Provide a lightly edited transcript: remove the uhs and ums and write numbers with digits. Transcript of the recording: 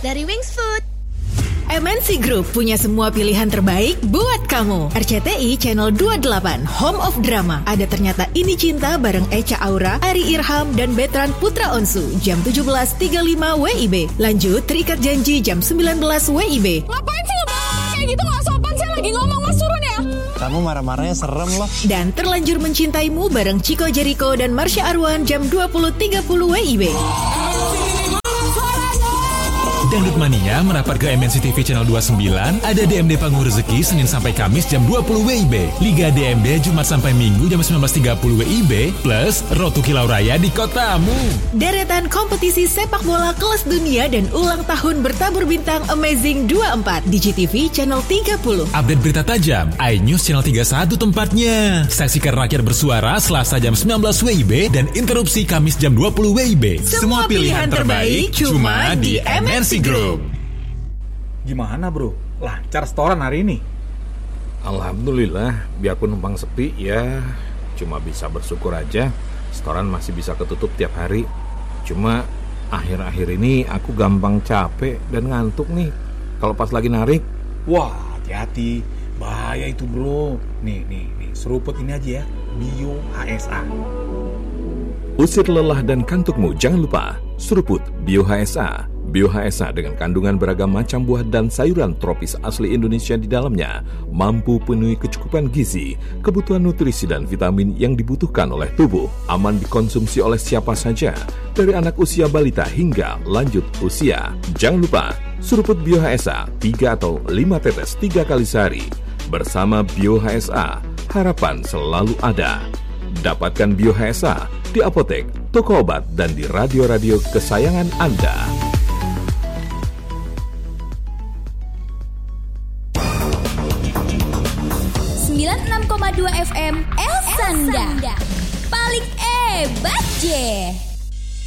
dari Wings Food. MNC Group punya semua pilihan terbaik buat kamu. RCTI Channel 28, Home of Drama. Ada Ternyata Ini Cinta bareng Echa Aura, Ari Irham, dan Betran Putra Onsu. Jam 17.35 WIB. Lanjut, Terikat Janji jam 19 WIB. Ngapain sih ngebelakang kayak gitu? Gak sopan, saya lagi ngomong, Mas turun ya. Kamu marah-marahnya serem loh. Dan Terlanjur Mencintaimu bareng Chico Jericho dan Marsha Arwan jam 20.30 WIB. Dangdut Mania merapat ke MNC TV Channel 29, ada DMD Panggung Rezeki Senin sampai Kamis jam 20 WIB, Liga DMD Jumat sampai Minggu jam 19.30 WIB, plus Road to Kilau Raya di kotamu. Deretan kompetisi sepak bola kelas dunia dan ulang tahun bertabur bintang Amazing 24 di GTV Channel 30. Update berita tajam, iNews Channel 31 tempatnya. Saksikan Rakyat Bersuara Selasa jam 19 WIB dan Interupsi Kamis jam 20 WIB. Semua pilihan terbaik cuma di MNC Group. Gimana bro? Lancar setoran hari ini? Alhamdulillah, biarpun numpang sepi ya, cuma bisa bersyukur aja. Setoran masih bisa ketutup tiap hari. Cuma akhir-akhir ini aku gampang capek dan ngantuk nih kalau pas lagi narik. Wah, hati-hati, bahaya itu bro. Nih, seruput ini aja ya, Bio HSA. Usir lelah dan kantukmu, jangan lupa seruput Bio HSA. Bio HSA dengan kandungan beragam macam buah dan sayuran tropis asli Indonesia di dalamnya mampu penuhi kecukupan gizi, kebutuhan nutrisi dan vitamin yang dibutuhkan oleh tubuh. Aman dikonsumsi oleh siapa saja, dari anak usia balita hingga lanjut usia. Jangan lupa seruput Bio HSA 3 atau 5 tetes 3 kali sehari. Bersama Bio HSA, harapan selalu ada. Dapatkan Bio HSA di apotek, toko obat, dan di radio-radio kesayangan Anda. 96,2 FM El Sanda. Paling hebat je.